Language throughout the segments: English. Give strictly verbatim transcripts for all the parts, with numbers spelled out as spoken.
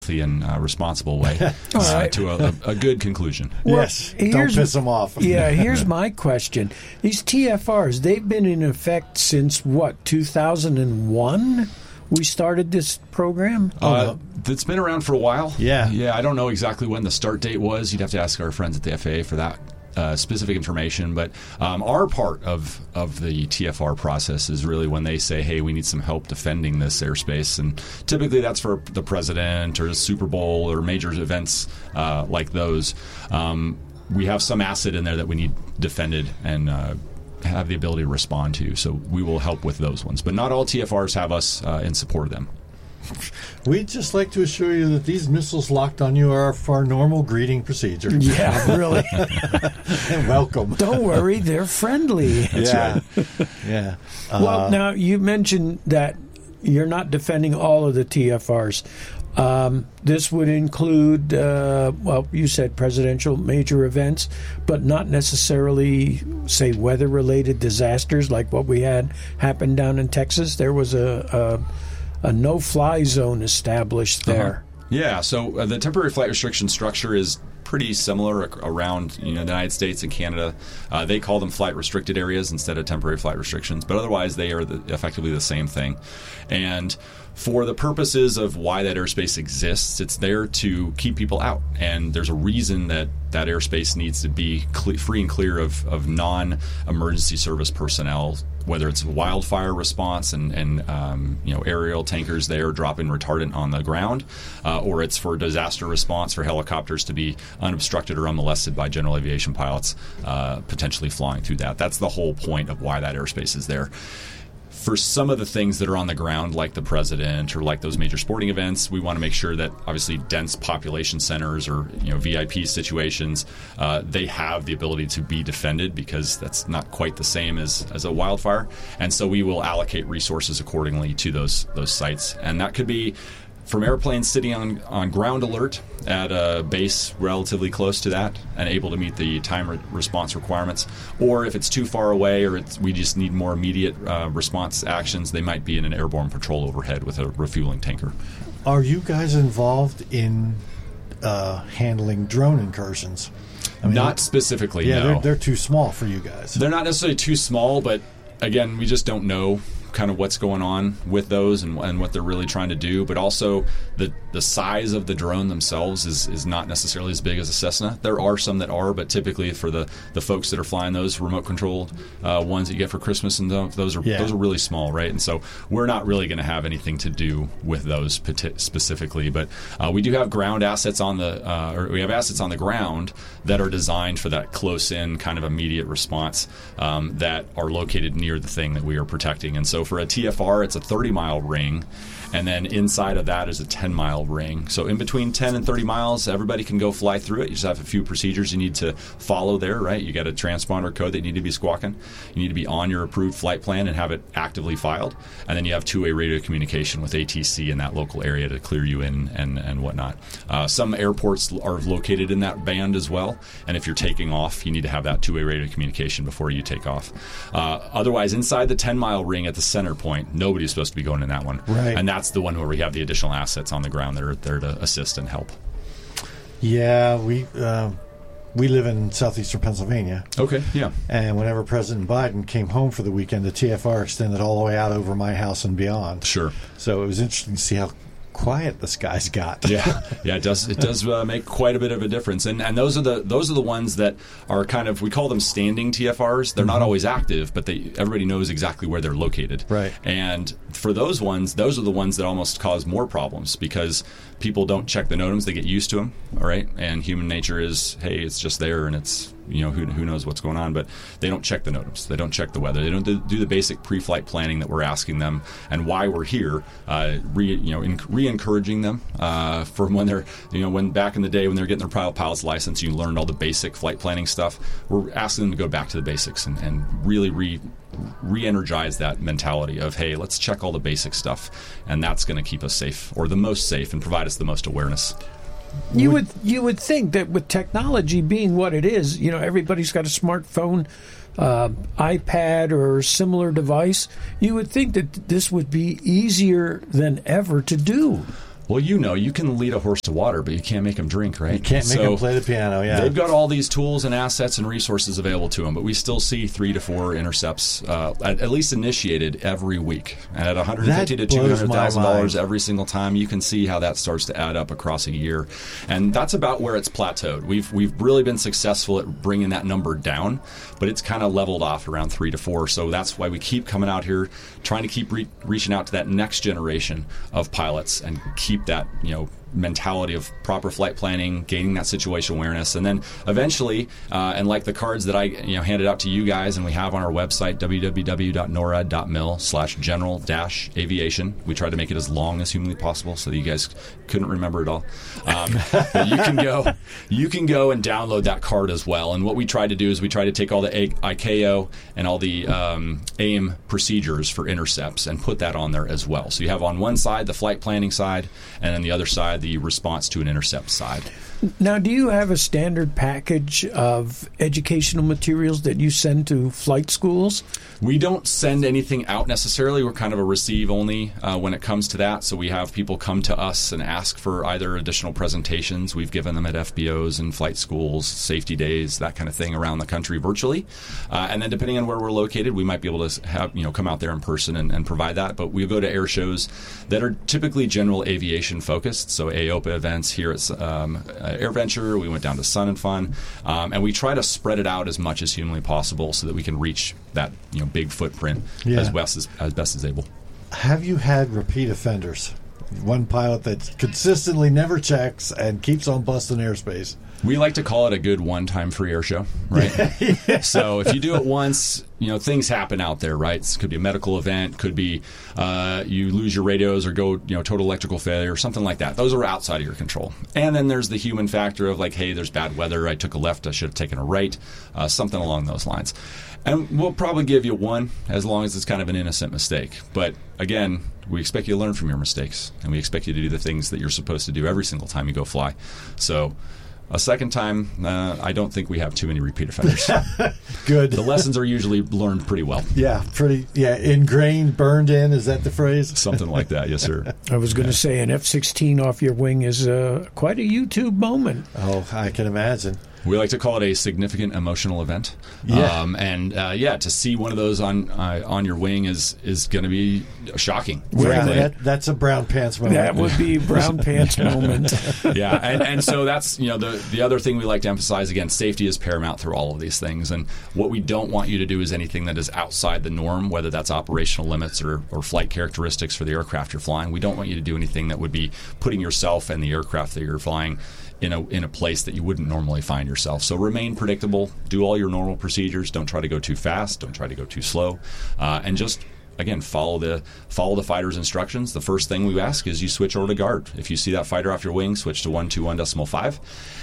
and uh, responsible way uh, right. to a, a good conclusion. Well, yes, don't piss them off. Yeah, here's my question. These T F Rs, they've been in effect since, what, two thousand one? We started this program? Uh, it's been around for a while. Yeah. Yeah, I don't know exactly when the start date was. You'd have to ask our friends at the F A A for that uh, specific information. But um, our part of, of the T F R process is really when they say, hey, we need some help defending this airspace. And typically that's for the president or the Super Bowl or major events uh, like those. Um, we have some asset in there that we need defended and uh, have the ability to respond to. So we will help with those ones. But not all T F Rs have us uh, in support of them. We'd just like to assure you that these missiles locked on you are our normal greeting procedure. Yeah, really. And welcome. Don't worry, they're friendly. That's yeah. right. Yeah. Well, Uh, now, you mentioned that you're not defending all of the T F Rs. Um, this would include, uh, well, you said presidential major events, but not necessarily, say, weather-related disasters like what we had happen down in Texas. There was a, a, a no-fly zone established there. Uh-huh. Yeah, so uh, the temporary flight restriction structure is pretty similar ac- around you know the United States and Canada. Uh, they call them flight restricted areas instead of temporary flight restrictions, but otherwise they are the, effectively the same thing. And for the purposes of why that airspace exists, it's there to keep people out. And there's a reason that that airspace needs to be cle- free and clear of, of non-emergency service personnel, whether it's wildfire response and, and um, you know aerial tankers there dropping retardant on the ground, uh, or it's for disaster response for helicopters to be unobstructed or unmolested by general aviation pilots uh, potentially flying through that. That's the whole point of why that airspace is there. For some of the things that are on the ground, like the president or like those major sporting events, we want to make sure that obviously dense population centers or you know V I P situations, uh, they have the ability to be defended because that's not quite the same as, as a wildfire. And so we will allocate resources accordingly to those those sites. And that could be from airplanes sitting on, on ground alert at a base relatively close to that and able to meet the time re- response requirements, or if it's too far away or it's, we just need more immediate uh, response actions, they might be in an airborne patrol overhead with a refueling tanker. Are you guys involved in uh, handling drone incursions? I mean, Not specifically, yeah, no. they're, they're too small for you guys. They're not necessarily too small, but again, we just don't know kind of what's going on with those and, and what they're really trying to do. But also the the size of the drone themselves is, is not necessarily as big as a Cessna. There are some that are, but typically for the, the folks that are flying those remote controlled uh, ones that you get for Christmas and those, those are yeah. those are really small, right? And so we're not really going to have anything to do with those pati- specifically. But uh, we do have ground assets on the uh, or we have assets on the ground that are designed for that close in kind of immediate response um, that are located near the thing that we are protecting. And so for a T F R, it's a thirty mile ring, and then inside of that is a ten mile ring. So in between ten and thirty miles, everybody can go fly through it. You just have a few procedures you need to follow there, right? You got a transponder code that you need to be squawking. You need to be on your approved flight plan and have it actively filed. And then you have two-way radio communication with A T C in that local area to clear you in and, and whatnot. Uh, some airports are located in that band as well, and if you're taking off, you need to have that two-way radio communication before you take off. Uh, otherwise, inside the ten mile ring at the center point, nobody's supposed to be going in that one. Right. And that's the one where we have the additional assets on the ground that are there to assist and help. Yeah, we uh, we live in southeastern Pennsylvania. Okay, yeah. And whenever President Biden came home for the weekend, the T F R extended all the way out over my house and beyond. Sure. So it was interesting to see how quiet the skies got. Yeah, yeah, it does. It does uh, make quite a bit of a difference, and and those are the those are the ones that are kind of, we call them standing T F Rs. They're mm-hmm. not always active, but they everybody knows exactly where they're located. Right. And for those ones, those are the ones that almost cause more problems because people don't check the NOTAMs. They get used to them, all right? And human nature is, hey, it's just there, and it's, you know, who, who knows what's going on, but they don't check the NOTAMs. They don't check the weather. They don't do, do the basic pre-flight planning that we're asking them and why we're here, uh, re, you know, in, re-encouraging them uh, from when they're, you know, when back in the day when they're getting their pilot pilot's license, you learned all the basic flight planning stuff. We're asking them to go back to the basics and, and really re re-energize that mentality of, hey, let's check all the basic stuff, and that's going to keep us safe, or the most safe, and provide us the most awareness. You would you would think that with technology being what it is, you know, everybody's got a smartphone, uh, iPad, or similar device. You would think that this would be easier than ever to do. Well, you know, you can lead a horse to water, but you can't make him drink, right? You can't make so them play the piano, yeah. They've got all these tools and assets and resources available to them, but we still see three to four intercepts, uh, at, at least initiated, every week. And at one hundred fifty thousand to two hundred thousand dollars every single time, you can see how that starts to add up across a year. And that's about where it's plateaued. We've we've really been successful at bringing that number down, but it's kind of leveled off around three to four. So that's why we keep coming out here, trying to keep re- reaching out to that next generation of pilots and keep that, you know, mentality of proper flight planning, gaining that situation awareness, and then eventually, uh, and like the cards that I you know handed out to you guys, and we have on our website w w w dot norad dot mil slash general dash aviation. We tried to make it as long as humanly possible so that you guys couldn't remember it all. Um, but you can go, you can go and download that card as well. And what we tried to do is we tried to take all the I C A O and all the um, A I M procedures for intercepts and put that on there as well. So you have on one side the flight planning side, and then the other side the response to an intercept side. Now, do you have a standard package of educational materials that you send to flight schools? We don't send anything out necessarily. We're kind of a receive only uh, when it comes to that. So we have people come to us and ask for either additional presentations. We've given them at F B Os and flight schools, safety days, that kind of thing around the country virtually. Uh, and then depending on where we're located, we might be able to have, you know, come out there in person and, and provide that. But we go to air shows that are typically general aviation focused. So A O P A events here at um, AirVenture. We went down to Sun and Fun. Um, and we try to spread it out as much as humanly possible so that we can reach that, you know, big footprint yeah. as best as, as best as able. Have you had repeat offenders? One pilot that consistently never checks and keeps on busting airspace. We like to call it a good one-time free air show, right? yeah. So if you do it once, you know, things happen out there, right? It could be a medical event, could be uh, you lose your radios or go, you know, total electrical failure, something like that. Those are outside of your control. And then there's the human factor of like, hey, there's bad weather. I took a left. I should have taken a right. Uh, something along those lines. And we'll probably give you one as long as it's kind of an innocent mistake. But again, we expect you to learn from your mistakes, and we expect you to do the things that you're supposed to do every single time you go fly. So a second time, uh, I don't think we have too many repeat offenders. Good. The lessons are usually learned pretty well. Yeah, pretty. Yeah, ingrained, burned in. Is that the phrase? Something like that. Yes, sir. I was going to say an F sixteen off your wing is uh, quite a YouTube moment. Oh, I can imagine. We like to call it a significant emotional event. Yeah. Um, and, uh, yeah, to see one of those on uh, on your wing is, is going to be shocking. Yeah, that, that's a brown pants moment. That would be brown pants moment. Yeah, and, and so that's, you know, the, the other thing we like to emphasize, again, safety is paramount through all of these things. And what we don't want you to do is anything that is outside the norm, whether that's operational limits or, or flight characteristics for the aircraft you're flying. We don't want you to do anything that would be putting yourself and the aircraft that you're flying in a in a place that you wouldn't normally find yourself. So remain predictable. Do all your normal procedures. Don't try to go too fast. Don't try to go too slow. Uh, and just, again, follow the follow the fighter's instructions. The first thing we ask is you switch over to guard. If you see that fighter off your wing, switch to one two one decimal five.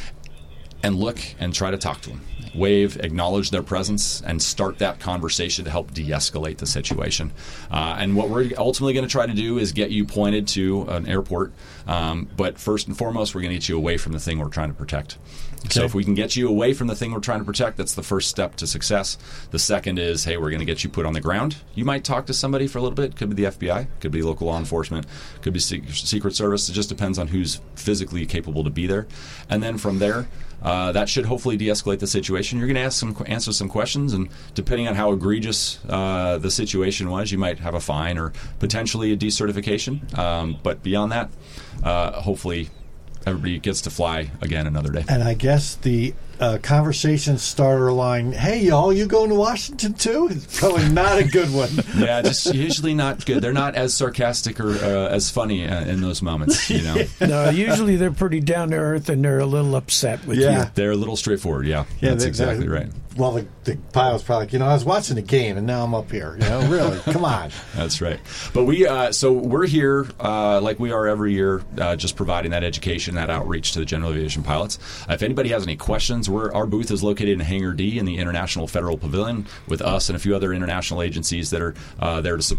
And look and try to talk to them. Wave, acknowledge their presence, and start that conversation to help de-escalate the situation. Uh, and what we're ultimately going to try to do is get you pointed to an airport. Um, but first and foremost, we're going to get you away from the thing we're trying to protect. Okay. So if we can get you away from the thing we're trying to protect, that's the first step to success. The second is, hey, we're going to get you put on the ground. You might talk to somebody for a little bit. Could be the F B I, could be local law enforcement, could be Secret Service. It just depends on who's physically capable to be there. And then from there, uh, that should hopefully de-escalate the situation. You're going to ask some, answer some questions, and depending on how egregious uh, the situation was, you might have a fine or potentially a decertification. Um, but beyond that, uh, hopefully everybody gets to fly again another day. And I guess the uh, conversation starter line, hey, y'all, you going to Washington too? It's probably not a good one. Yeah, just usually not good. They're not as sarcastic or uh, as funny uh, in those moments, you know. No, usually they're pretty down to earth and they're a little upset with yeah. you. They're a little straightforward, yeah. yeah That's they, exactly they, right. Well, the, the pilot's probably like, you know, I was watching the game and now I'm up here. You know, really, come on. That's right. But we, uh, so we're here uh, like we are every year, uh, just providing that education, that outreach to the general aviation pilots. Uh, if anybody has any questions, we're, our booth is located in Hangar D in the International Federal Pavilion with us and a few other international agencies that are uh, there to support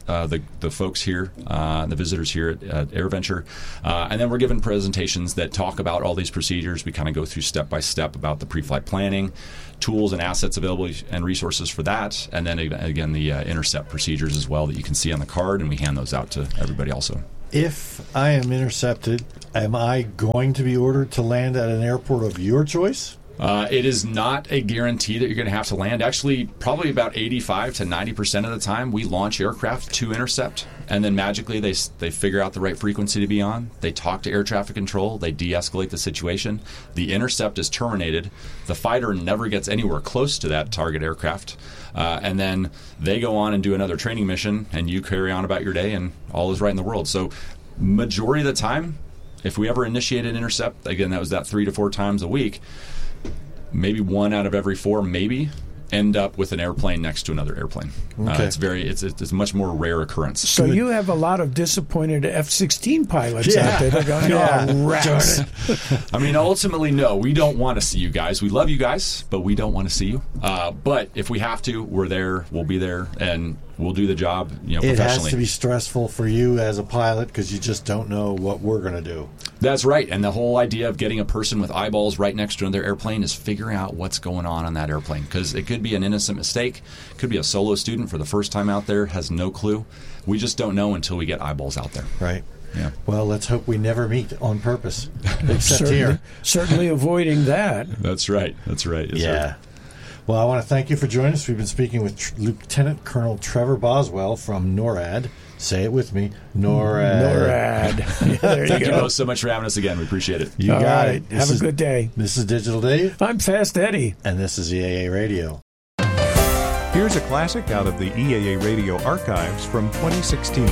uh, the the folks here, uh, the visitors here at, at AirVenture, uh, and then we're given presentations that talk about all these procedures. We kind of go through step by step about the pre-flight planning, tools and assets available, and resources for that, and then again the uh, intercept procedures as well that you can see on the card, and we hand those out to everybody also. If I am intercepted, am I going to be ordered to land at an airport of your choice? Uh, it is not a guarantee that you're going to have to land. Actually, probably about eighty-five to ninety percent of the time, we launch aircraft to intercept, and then magically they they figure out the right frequency to be on. They talk to air traffic control. They de-escalate the situation. The intercept is terminated. The fighter never gets anywhere close to that target aircraft, uh, and then they go on and do another training mission, and you carry on about your day, and all is right in the world. So, majority of the time, if we ever initiate an intercept, again, that was that three to four times a week. Maybe one out of every four, maybe, end up with an airplane next to another airplane. Okay. Uh, it's very, it's it's a much more rare occurrence. So you have a lot of disappointed F sixteen pilots Yeah. out there. They're going, Yeah. oh, rats. I mean, ultimately, no, we don't want to see you guys. We love you guys, but we don't want to see you. Uh, but if we have to, we're there. We'll be there, and we'll do the job, you know, It professionally. has to be stressful for you as a pilot because you just don't know what we're going to do. That's right. And the whole idea of getting a person with eyeballs right next to another airplane is figuring out what's going on on that airplane. Because it could be an innocent mistake. Could be a solo student for the first time out there, has no clue. We just don't know until we get eyeballs out there. Right. Yeah. Well, let's hope we never meet on purpose, except certainly, here. certainly avoiding that. That's right. That's right. Yes, Yeah. sir. Well, I want to thank you for joining us. We've been speaking with Tr- Lieutenant Colonel Trevor Boswell from NORAD. Say it with me, NORAD. NORAD. Yeah, there you Thank you go. both so much for having us again. We appreciate it. You All got right. it. This Have a is- good day. This is Digital Dave, I'm Fast Eddie. and this is E A A Radio. Here's a classic out of the E A A Radio archives from twenty sixteen.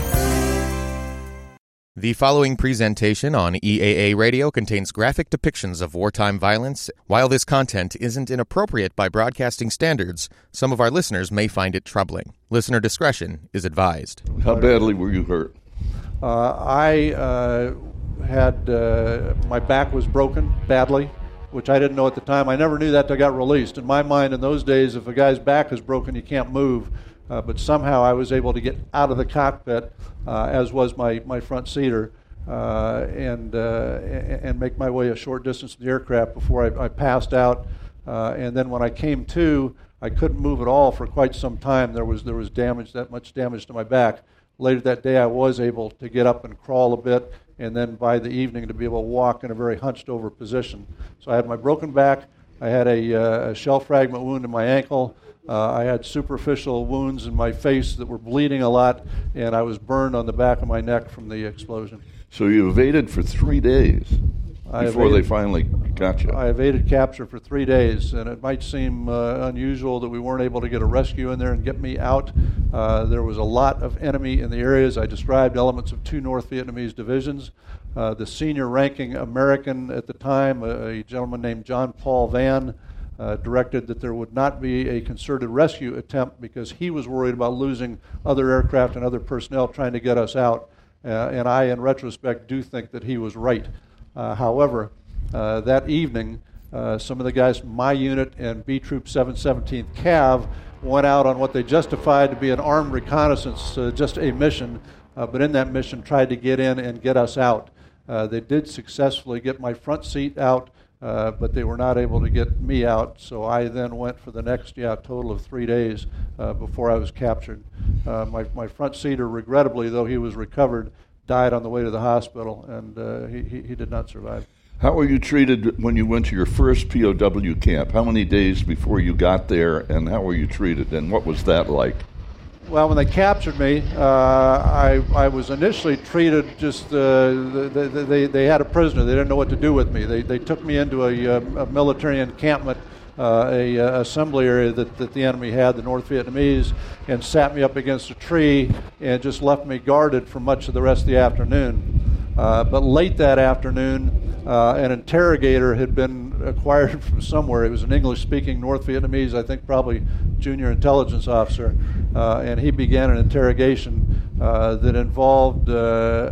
The following presentation on E A A Radio contains graphic depictions of wartime violence. While this content isn't inappropriate by broadcasting standards, some of our listeners may find it troubling. Listener discretion is advised. How badly were you hurt? Uh, I uh, had, uh, my back was broken badly, which I didn't know at the time. I never knew that till I got released. In my mind, in those days, if a guy's back is broken, you can't move. Uh, but somehow I was able to get out of the cockpit, uh, as was my, my front seater, uh, and, uh, and make my way a short distance in the aircraft before I, I passed out. Uh, and then when I came to, I couldn't move at all for quite some time. There was there was damage, that much damage to my back. Later that day, I was able to get up and crawl a bit, and then by the evening to be able to walk in a very hunched over position. So I had my broken back. I had a, uh, a shell fragment wound in my ankle. Uh, I had superficial wounds in my face that were bleeding a lot, and I was burned on the back of my neck from the explosion. So you evaded for three days I before evaded, they finally got you. I evaded capture for three days, and it might seem uh, unusual that we weren't able to get a rescue in there and get me out. Uh, there was a lot of enemy in the areas I described, elements of two North Vietnamese divisions. Uh, the senior ranking American at the time, a, a gentleman named John Paul Vann, Uh, directed that there would not be a concerted rescue attempt because he was worried about losing other aircraft and other personnel trying to get us out. Uh, and I, in retrospect, do think that he was right. Uh, however, uh, that evening, uh, some of the guys from my unit and B Troop seven seventeenth Cav went out on what they justified to be an armed reconnaissance, uh, just a mission, uh, but in that mission tried to get in and get us out. Uh, they did successfully get my front seat out, Uh, but they were not able to get me out, so I then went for the next, yeah, total of three days uh, before I was captured. Uh, my, my front seater, regrettably, though he was recovered, died on the way to the hospital, and uh, he, he, he did not survive. How were you treated when you went to your first P O W camp? How many days before you got there, and how were you treated, and what was that like? Well, when they captured me, uh, I, I was initially treated just, uh, they, they, they had a prisoner. They didn't know what to do with me. They, they took me into a, a military encampment, uh, a, a assembly area that, that the enemy had, the North Vietnamese, and sat me up against a tree and just left me guarded for much of the rest of the afternoon. Uh, but late that afternoon, uh, an interrogator had been acquired from somewhere. He was an English-speaking North Vietnamese, I think probably junior intelligence officer, uh, and he began an interrogation uh, that involved uh,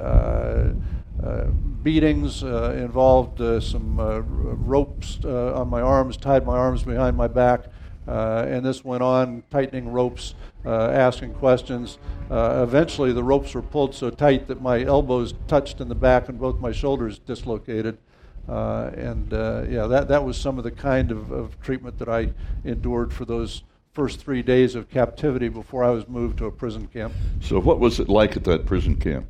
uh, uh, beatings, uh, involved uh, some uh, ropes uh, on my arms, tied my arms behind my back, uh, and this went on, tightening ropes uh, asking questions. Uh, eventually, the ropes were pulled so tight that my elbows touched in the back and both my shoulders dislocated. Uh, and uh, yeah, that, that was some of the kind of, of treatment that I endured for those first three days of captivity before I was moved to a prison camp. So what was it like at that prison camp?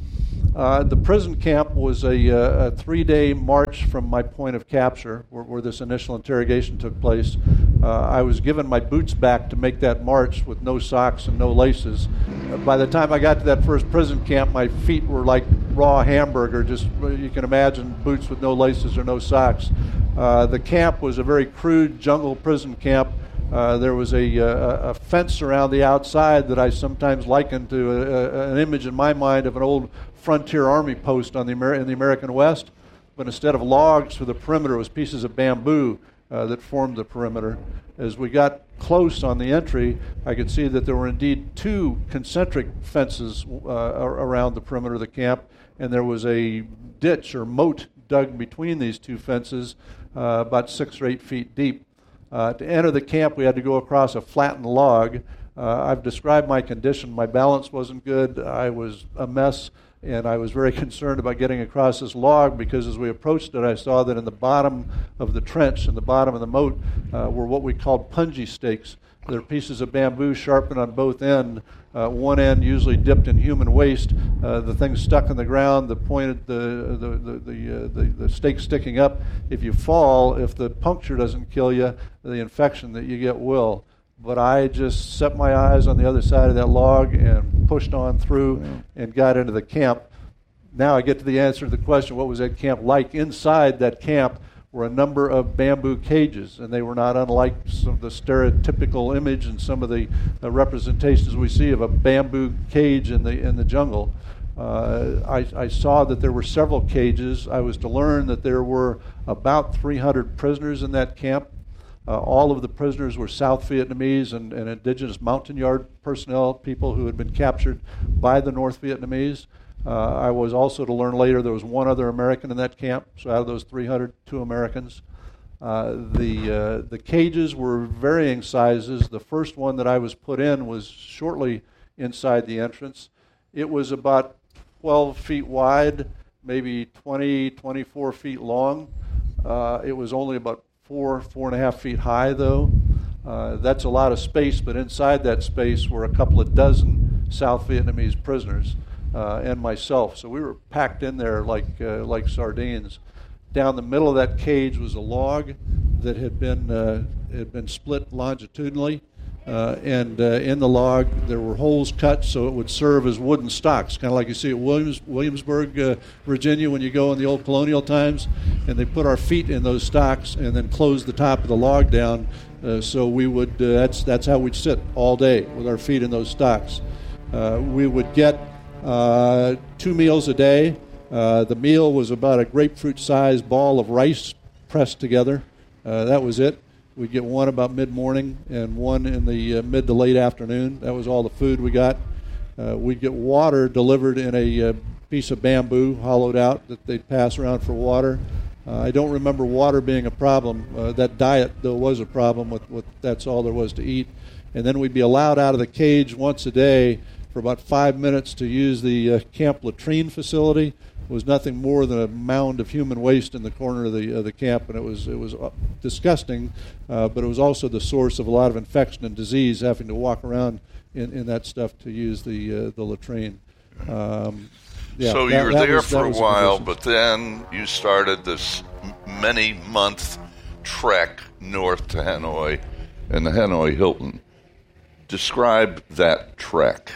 Uh, the prison camp was a, uh, a three-day march from my point of capture, where, where this initial interrogation took place. Uh, I was given my boots back to make that march with no socks and no laces. Uh, by the time I got to that first prison camp, my feet were like raw hamburger, just, you can imagine, boots with no laces or no socks. Uh, the camp was a very crude jungle prison camp. Uh, there was a, a, a fence around the outside that I sometimes likened to a, a, an image in my mind of an old frontier army post on the Amer- in the American West. But instead of logs for the perimeter, it was pieces of bamboo uh, that formed the perimeter. As we got close on the entry, I could see that there were indeed two concentric fences uh, around the perimeter of the camp, and there was a ditch or moat dug between these two fences, uh, about six or eight feet deep. Uh, to enter the camp, we had to go across a flattened log. Uh, I've described my condition. My balance wasn't good. I was a mess, and I was very concerned about getting across this log because as we approached it, I saw that in the bottom of the trench, in the bottom of the moat, uh, were what we called punji stakes. They're pieces of bamboo sharpened on both ends, uh, one end usually dipped in human waste. Uh, the thing stuck in the ground, the pointed, the the the the, uh, the the stake sticking up. If you fall, if the puncture doesn't kill you, the infection that you get will. But I just set my eyes on the other side of that log and pushed on through and got into the camp. Now I get to the answer to the question, what was that camp like? Inside that camp were a number of bamboo cages, and they were not unlike some of the stereotypical image and some of the uh, representations we see of a bamboo cage in the in the jungle. Uh, I, I saw that there were several cages. I was to learn that there were about three hundred prisoners in that camp. Uh, all of the prisoners were South Vietnamese and, and indigenous Montagnard personnel, people who had been captured by the North Vietnamese. Uh, I was also to learn later there was one other American in that camp, so out of those three hundred, two Americans. Uh, the uh, the cages were varying sizes. The first one that I was put in was shortly inside the entrance. It was about twelve feet wide, maybe twenty, twenty-four feet long. Uh, it was only about four, four and a half feet high, though. Uh, that's a lot of space, but inside that space were a couple of dozen South Vietnamese prisoners. Uh, and myself. So we were packed in there like uh, like sardines. Down the middle of that cage was a log that had been uh, had been split longitudinally, uh, and uh, in the log there were holes cut so it would serve as wooden stocks, kind of like you see at Williams, Williamsburg, uh, Virginia, when you go in the old colonial times. And they put our feet in those stocks and then closed the top of the log down, uh, so we would. Uh, that's that's how we'd sit all day with our feet in those stocks. Uh, we would get Uh, two meals a day. Uh, the meal was about a grapefruit-sized ball of rice pressed together. Uh, that was it. We'd get one about mid-morning and one in the uh, mid to late afternoon. That was all the food we got. Uh, we'd get water delivered in a uh, piece of bamboo hollowed out that they'd pass around for water. Uh, I don't remember water being a problem. Uh, that diet, though, was a problem. With, with that's all there was to eat. And then we'd be allowed out of the cage once a day for about five minutes to use the uh, camp latrine facility. It was nothing more than a mound of human waste in the corner of the of the camp, and it was it was uh, disgusting, uh, but it was also the source of a lot of infection and disease, having to walk around in, in that stuff to use the uh, the latrine. Um, yeah, so that, you were that there was, for a while, the but then you started this many-month trek north to Hanoi and the Hanoi Hilton. Describe that trek.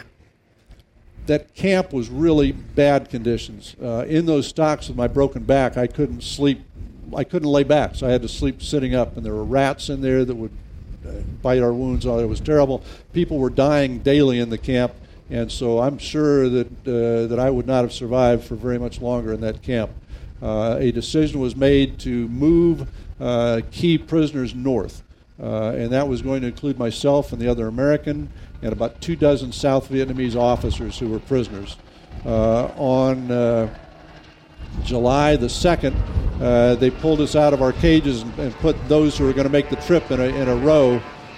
That camp was really bad conditions. Uh, in those stocks with my broken back, I couldn't sleep. I couldn't lay back, so I had to sleep sitting up. And there were rats in there that would uh, bite our wounds. Oh, it was terrible. People were dying daily in the camp, and so I'm sure that uh, that I would not have survived for very much longer in that camp. Uh, a decision was made to move uh, key prisoners north, uh, and that was going to include myself and the other American and about two dozen South Vietnamese officers who were prisoners. Uh, on uh, July the second, uh, they pulled us out of our cages and, and put those who were going to make the trip in a, in a row.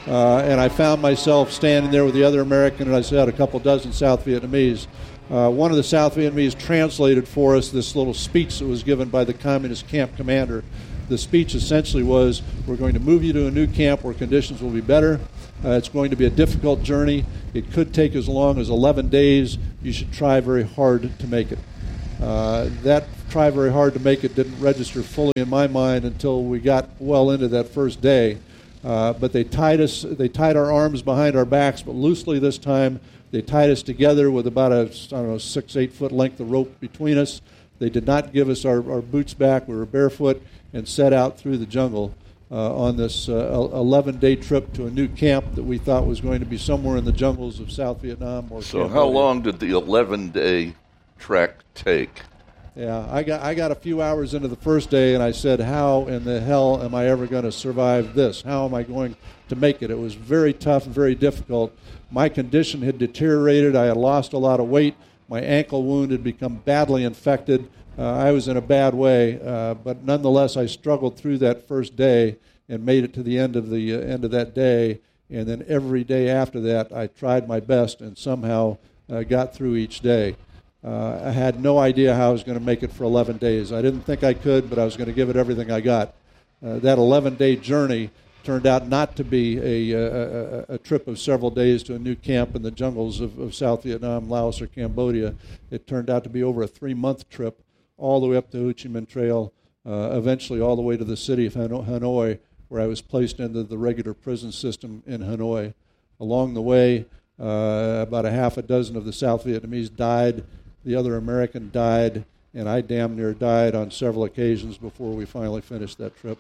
uh, and I found myself standing there with the other American, and I said a couple dozen South Vietnamese. Uh, one of the South Vietnamese translated for us this little speech that was given by the communist camp commander. The speech essentially was, we're going to move you to a new camp where conditions will be better. Uh, it's going to be a difficult journey. It could take as long as eleven days. You should try very hard to make it. Uh, that try very hard to make it didn't register fully in my mind until we got well into that first day. Uh, but they tied us, they tied our arms behind our backs, but loosely this time. They tied us together with about a, I don't know, six, eight foot length of rope between us. They did not give us our, our boots back. We were barefoot and set out through the jungle uh, on this eleven-day uh, trip to a new camp that we thought was going to be somewhere in the jungles of South Vietnam. Or so Cambodia. How long did the eleven-day trek take? Yeah, I got I got a few hours into the first day, and I said, how in the hell am I ever going to survive this? How am I going to make it? It was very tough and very difficult. My condition had deteriorated. I had lost a lot of weight. My ankle wound had become badly infected. Uh, I was in a bad way, uh, but nonetheless, I struggled through that first day and made it to the end of the uh, end of that day. And then every day after that, I tried my best and somehow uh, got through each day. Uh, I had no idea how I was going to make it for eleven days. I didn't think I could, but I was going to give it everything I got. Uh, that eleven-day journey turned out not to be a, a, a trip of several days to a new camp in the jungles of, of South Vietnam, Laos, or Cambodia. It turned out to be over a three-month trip all the way up the Ho Chi Minh Trail, uh, eventually all the way to the city of Hanoi, where I was placed into the regular prison system in Hanoi. Along the way, uh, about a half a dozen of the South Vietnamese died. The other American died, and I damn near died on several occasions before we finally finished that trip.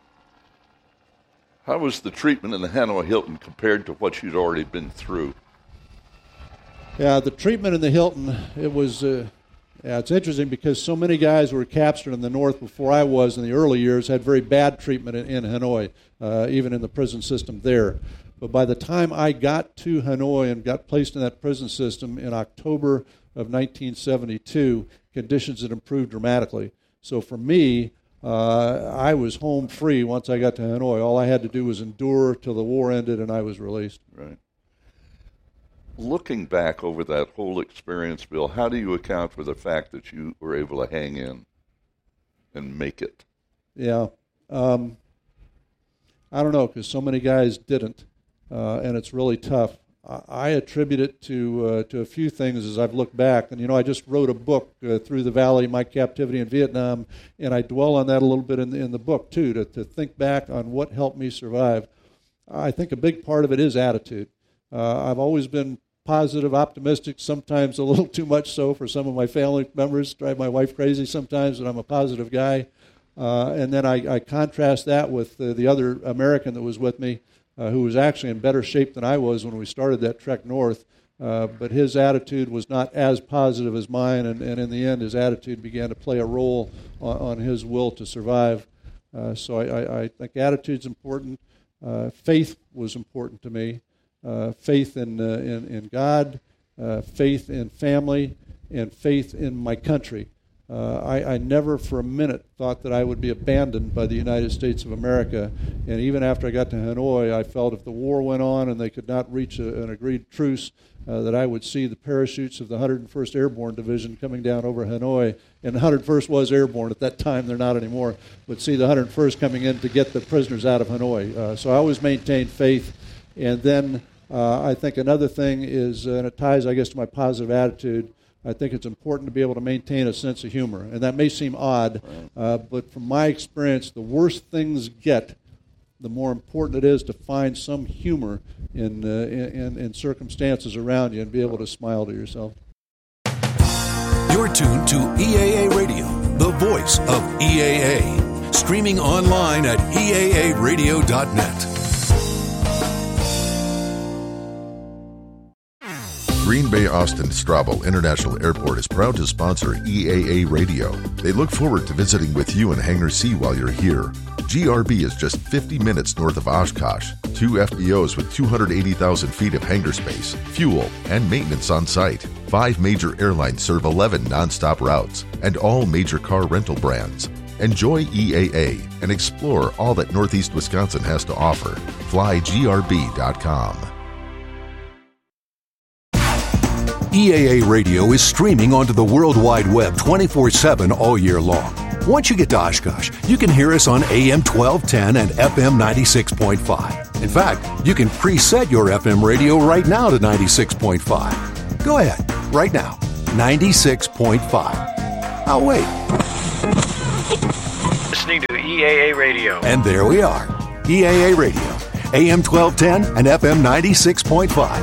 How was the treatment in the Hanoi Hilton compared to what you'd already been through? Yeah, the treatment in the Hilton, it was, uh, yeah, it's interesting because so many guys who were captured in the North before I was in the early years had very bad treatment in, in Hanoi, uh, even in the prison system there. But by the time I got to Hanoi and got placed in that prison system in October of nineteen seventy-two, conditions had improved dramatically. So for me, uh, I was home free once I got to Hanoi. All I had to do was endure till the war ended and I was released. Right. Looking back over that whole experience, Bill, how do you account for the fact that you were able to hang in and make it? Yeah. Um, I don't know, because so many guys didn't, uh, and it's really tough. I attribute it to uh, to a few things as I've looked back. And, you know, I just wrote a book, uh, Through the Valley, My Captivity in Vietnam, and I dwell on that a little bit in the, in the book, too, to, to think back on what helped me survive. I think a big part of it is attitude. Uh, I've always been positive, optimistic, sometimes a little too much so for some of my family members, drive my wife crazy sometimes, but I'm a positive guy. Uh, and then I, I contrast that with uh, the other American that was with me, Uh, who was actually in better shape than I was when we started that trek north. Uh, but his attitude was not as positive as mine, and, and in the end, his attitude began to play a role on, on his will to survive. Uh, so I, I, I think attitude's important. Uh, faith was important to me. Uh, faith in, uh, in, in God, uh, faith in family, and faith in my country. Uh, I, I never for a minute thought that I would be abandoned by the United States of America. And even after I got to Hanoi, I felt if the war went on and they could not reach a, an agreed truce, uh, that I would see the parachutes of the one hundred first Airborne Division coming down over Hanoi. And the one hundred first was airborne at that time. They're not anymore. But see the one hundred first coming in to get the prisoners out of Hanoi. Uh, so I always maintained faith. And then uh, I think another thing is, uh, and it ties, I guess, to my positive attitude, I think it's important to be able to maintain a sense of humor. And that may seem odd, uh, but from my experience, the worse things get, the more important it is to find some humor in, uh, in, in circumstances around you and be able to smile to yourself. You're tuned to E A A Radio, the voice of E A A. Streaming online at E A A radio dot net. Green Bay Austin Straubel International Airport is proud to sponsor E A A Radio. They look forward to visiting with you in Hangar C while you're here. G R B is just fifty minutes north of Oshkosh. Two F B Os with two hundred eighty thousand feet of hangar space, fuel, and maintenance on site. Five major airlines serve eleven nonstop routes, and all major car rental brands. Enjoy E A A and explore all that Northeast Wisconsin has to offer. fly G R B dot com. E A A Radio is streaming onto the World Wide Web twenty-four seven all year long. Once you get to Oshkosh, you can hear us on A M twelve ten and F M ninety-six point five. In fact, you can preset your F M radio right now to ninety-six point five. Go ahead, right now, ninety-six point five. I'll wait. Listening to E A A Radio. And there we are, E A A Radio, A M twelve ten and F M ninety-six point five.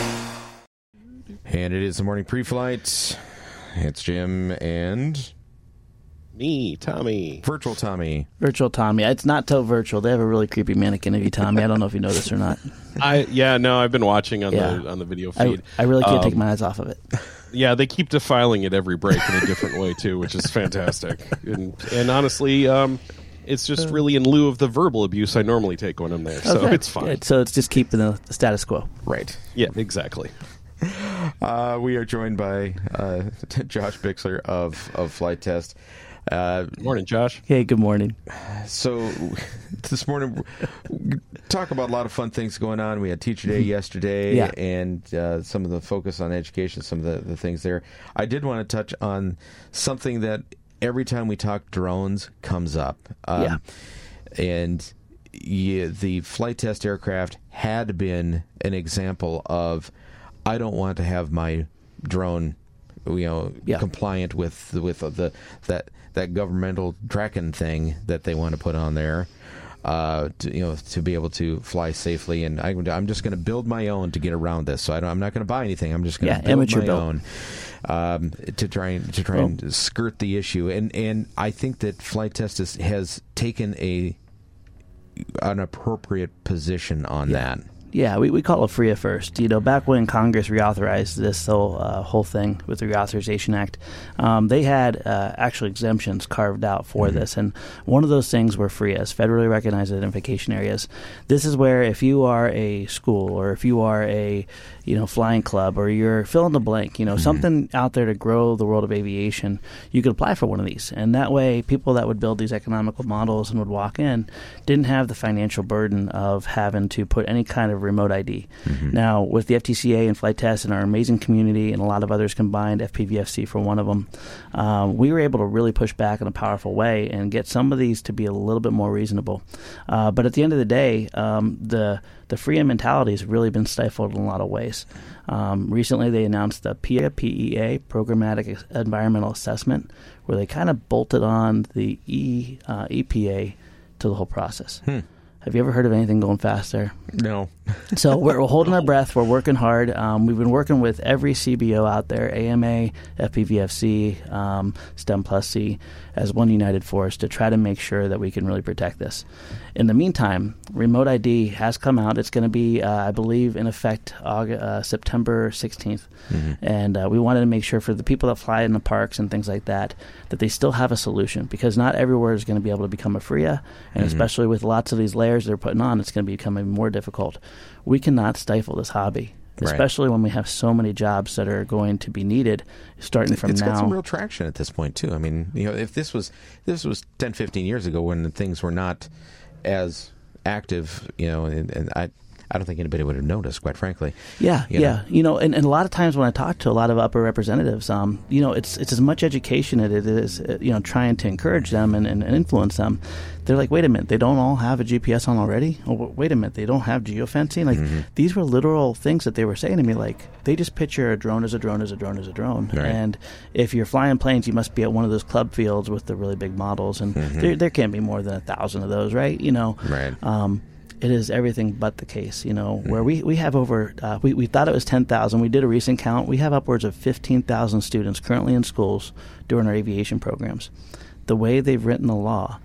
And it is the morning pre-flight. It's Jim and me, Tommy. Virtual Tommy. Virtual Tommy. It's not so virtual. They have a really creepy mannequin of you, Tommy. I don't know if you know this or not. I yeah, no, I've been watching on yeah. the on the video feed. I, I really can't um, take my eyes off of it. Yeah, they keep defiling it every break in a different way too, which is fantastic. And, and honestly, um, it's just really in lieu of the verbal abuse I normally take when I'm there, so okay. it's fine. Good. So it's just keeping the, the status quo. Right. Yeah, exactly. Uh, we are joined by uh, Josh Bixler of, of Flight Test. Uh, good morning, Josh. Hey, good morning. So this morning, we talk about a lot of fun things going on. We had Teacher Day yesterday, yeah. and uh, some of the focus on education, some of the, the things there. I did want to touch on something that every time we talk drones comes up. Um, yeah. And yeah, the Flight Test aircraft had been an example of, I don't want to have my drone, you know, yeah. compliant with with the that that governmental tracking thing that they want to put on there, uh, to, you know, to be able to fly safely. And I, I'm just going to build my own to get around this. So I don't, I'm not going to buy anything. I'm just going to yeah, build my build. own um, to try and to try well, and skirt the issue. And and I think that Flight Test is, has taken a an appropriate position on yeah. that. Yeah, we, we call it FRIA first. You know, back when Congress reauthorized this whole uh, whole thing with the Reauthorization Act, um, they had uh, actual exemptions carved out for mm-hmm. this, and one of those things were FRIAs, federally recognized identification areas. This is where if you are a school or if you are a you know flying club or you're fill in the blank, you know mm-hmm. something out there to grow the world of aviation, you could apply for one of these, and that way people that would build these economical models and would walk in didn't have the financial burden of having to put any kind of remote I D. Mm-hmm. Now, with the F T C A and Flight Test and our amazing community and a lot of others combined, F P V F C for one of them, um, we were able to really push back in a powerful way and get some of these to be a little bit more reasonable. Uh, but at the end of the day, um, the the FRIA mentality has really been stifled in a lot of ways. Um, recently, they announced the P E A, P E A, Programmatic Environmental Assessment, where they kind of bolted on the e, uh, E P A to the whole process. Hmm. Have you ever heard of anything going faster? No. So we're, we're holding our breath. We're working hard. Um, we've been working with every C B O out there, A M A, F P V F C, um, STEM Plus C, as one united force to try to make sure that we can really protect this. In the meantime, Remote I D has come out. It's going to be, uh, I believe, in effect August, uh, September sixteenth. Mm-hmm. And uh, we wanted to make sure for the people that fly in the parks and things like that, that they still have a solution, because not everywhere is going to be able to become a FRIA, and mm-hmm. especially with lots of these layers they're putting on, it's going to become even more difficult. We cannot stifle this hobby, especially right. when we have so many jobs that are going to be needed starting from it's now. It's got some real traction at this point, too. I mean, you know, if this was this was ten, fifteen years ago when things were not as active, you know, and, and I I don't think anybody would have noticed, quite frankly. Yeah, you yeah. know? You know, and, and a lot of times when I talk to a lot of upper representatives, um, you know, it's it's as much education as it is, uh, you know, trying to encourage them and, and, and influence them. They're like, wait a minute, they don't all have a G P S on already? Oh, wait a minute, they don't have geofencing? Like, mm-hmm. these were literal things that they were saying to me, like, they just picture a drone as a drone as a drone as a drone. Right. And if you're flying planes, you must be at one of those club fields with the really big models, and mm-hmm. there, there can't be more than a thousand of those, right? You know? Right. Um, it is everything but the case, you know, where we, we have over, uh, we, we thought it was ten thousand. We did a recent count. We have upwards of fifteen thousand students currently in schools doing our aviation programs. The way they've written the law,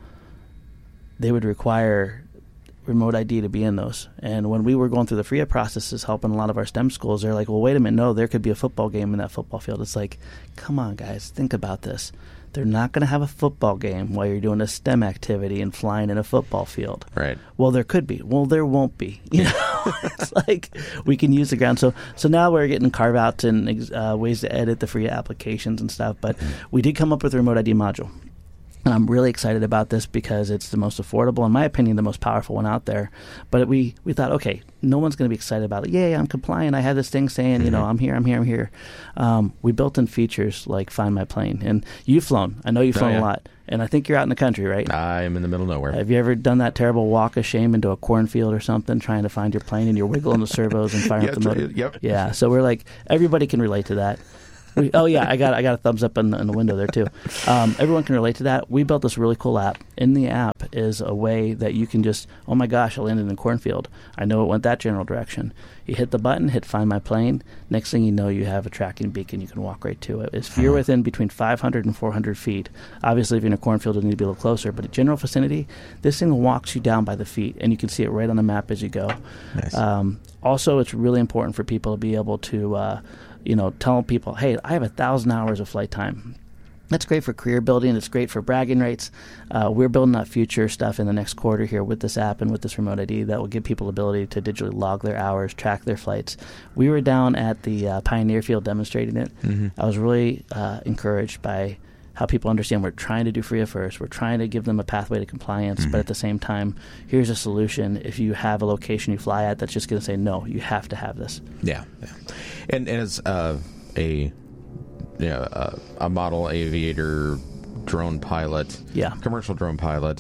they would require remote I D to be in those. And when we were going through the FRIA processes helping a lot of our STEM schools, they're like, well, wait a minute, no, there could be a football game in that football field. It's like, come on, guys, think about this. They're not going to have a football game while you're doing a STEM activity and flying in a football field. Right. Well, there could be. Well, there won't be. You know, it's like we can use the ground. So, so now we're getting carve outs and uh, ways to edit the FRIA applications and stuff. But we did come up with a remote I D module. And I'm really excited about this because it's the most affordable, in my opinion, the most powerful one out there. But we, we thought, okay, no one's going to be excited about it. Yay, I'm compliant. I had this thing saying, mm-hmm. you know, I'm here, I'm here, I'm here. Um, we built in features like Find My Plane. And you've flown. I know you've flown oh, yeah. a lot. And I think you're out in the country, right? I'm in the middle of nowhere. Have you ever done that terrible walk of shame into a cornfield or something, trying to find your plane, and you're wiggling the servos and firing yeah, up the motor? Right. Yep. Yeah, so we're like, everybody can relate to that. We, oh yeah, I got I got a thumbs up in the, in the window there too. Um, everyone can relate to that. We built this really cool app. In the app is a way that you can just, oh my gosh, I landed in a cornfield. I know it went that general direction. You hit the button, hit Find My Plane. Next thing you know, you have a tracking beacon. You can walk right to it. If you're within between five hundred and four hundred feet, obviously if you're in a cornfield, you need to be a little closer. But at general vicinity, this thing walks you down by the feet, and you can see it right on the map as you go. Nice. Um, also, it's really important for people to be able to uh, you know, telling people, hey, I have a thousand hours of flight time. That's great for career building. It's great for bragging rights. Uh, we're building out future stuff in the next quarter here with this app and with this remote I D that will give people the ability to digitally log their hours, track their flights. We were down at the uh, Pioneer Field demonstrating it. Mm-hmm. I was really uh, encouraged by how people understand we're trying to do F R I A first. We're trying to give them a pathway to compliance, mm-hmm. but at the same time, here's a solution. If you have a location you fly at that's just going to say, no, you have to have this. Yeah. yeah. And, and as uh, a you know, uh, a model aviator, drone pilot, yeah. commercial drone pilot,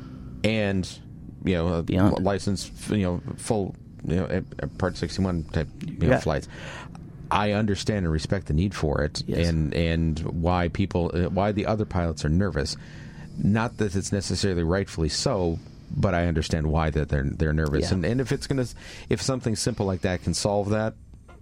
and you know, a Beyond. licensed, you know, full, you know, Part sixty-one type you know, yeah. flights. I understand and respect the need for it, yes. and and why people, uh, why the other pilots are nervous. Not that it's necessarily rightfully so, but I understand why that they're they're nervous. Yeah. And and if it's gonna, if something simple like that can solve that.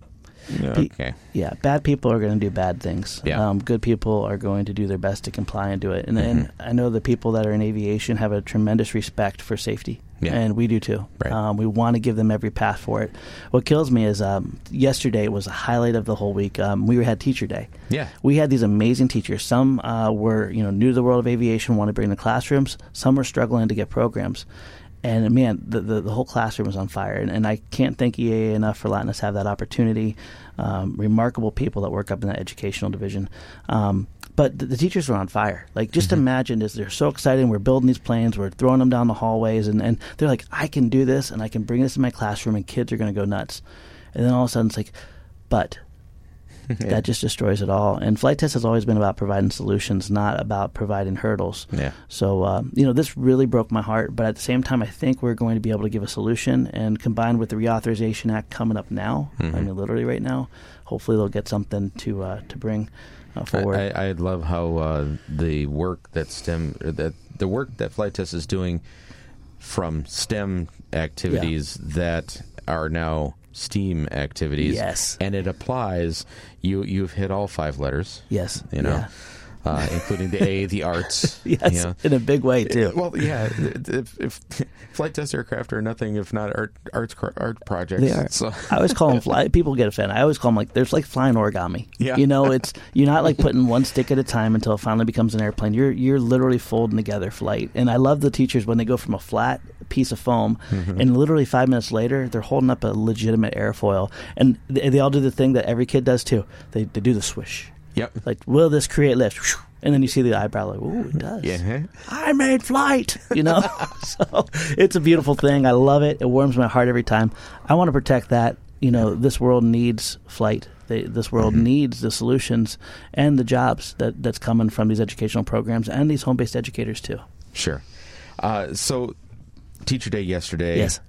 Yeah, okay. Yeah, bad people are going to do bad things. Yeah. Um, good people are going to do their best to comply and do it. And, mm-hmm. and I know the people that are in aviation have a tremendous respect for safety. Yeah. And we do too. Right. Um, we want to give them every path for it. What kills me is um, yesterday was a highlight of the whole week. Um, we had Teacher Day. Yeah. We had these amazing teachers. Some uh, were you know new to the world of aviation, want to bring the classrooms. Some were struggling to get programs. And, man, the, the the whole classroom was on fire. And, and I can't thank E A A enough for letting us have that opportunity. Um, remarkable people that work up in that educational division. Um, but the, the teachers were on fire. Like, just mm-hmm. imagine this. They're so excited. We're building these planes. We're throwing them down the hallways. And, and they're like, I can do this, and I can bring this in my classroom, and kids are going to go nuts. And then all of a sudden it's like, but... Yeah. That just destroys it all. And Flight Test has always been about providing solutions, not about providing hurdles. Yeah. So, um, you know, this really broke my heart. But at the same time, I think we're going to be able to give a solution. And combined with the Reauthorization Act coming up now, mm-hmm. I mean, literally right now, hopefully they'll get something to uh, to bring uh, forward. I, I, I love how uh, the work that STEM, or that the work that Flight Test is doing from STEM activities yeah. that are now STEAM activities. Yes. And it applies. You, you've hit all five letters. Yes. You know, yeah. uh, including the A, the arts. Yes, you know. in a big way, too. Well, yeah. If, if flight test aircraft are nothing if not art arts art projects. They are. So. I always call them fly. People get offended. I always call them like there's like flying origami. Yeah. You know, it's you're not like putting one stick at a time until it finally becomes an airplane. You're you're literally folding together flight. And I love the teachers when they go from a flat piece of foam mm-hmm. and literally five minutes later they're holding up a legitimate airfoil, and they, they all do the thing that every kid does too. They they do the swish. Yep. Like, will this create lift? And then you see the eyebrow like, ooh, it does. Yeah. I made flight, you know? So it's a beautiful thing. I love it. It warms my heart every time. I want to protect that. You know, this world needs flight. They, this world mm-hmm. needs the solutions and the jobs that, that's coming from these educational programs and these home-based educators, too. Sure. Uh, so, Teacher Day yesterday. Yes.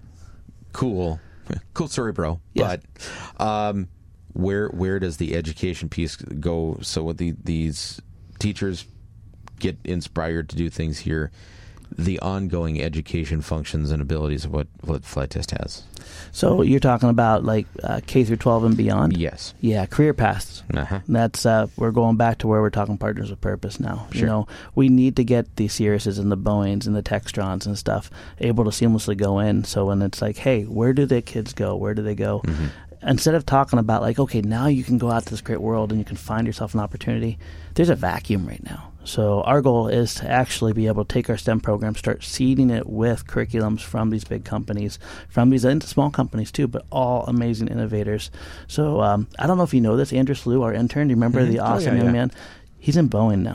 Cool. Cool story, bro. Yes. But um, where where does the education piece go? So, with the, these teachers get inspired to do things here, the ongoing education functions and abilities of what, what Flight Test has. So you're talking about like uh, K through twelve and beyond? Yes. Yeah, career paths. Uh-huh. That's uh, we're going back to where we're talking partners with purpose now. Sure. You know, we need to get the Cirruses and the Boeings and the Textrons and stuff able to seamlessly go in. So when it's like, hey, where do the kids go? Where do they go? Mm-hmm. Instead of talking about like, okay, now you can go out to this great world and you can find yourself an opportunity, there's a vacuum right now. So our goal is to actually be able to take our STEM program, start seeding it with curriculums from these big companies, from these small companies too, but all amazing innovators. So um, I don't know if you know this, Andrew Slew, our intern, do you remember mm-hmm. the awesome oh, yeah, young yeah. man? He's in Boeing now.